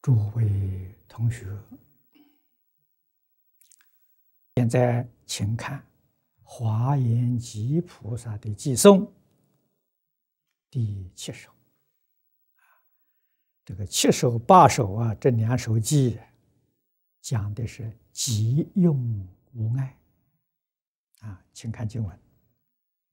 诸位同学，现在请看华严集菩萨的偈颂第7首。这个7首8首啊，这2首偈讲的是即用无碍啊，请看经文。